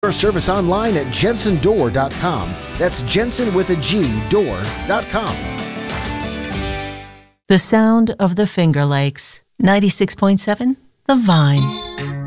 Your service online at jensendoor.com. That's Jensen with a G, door.com. The sound of the Finger Lakes. 96.7, The Vine.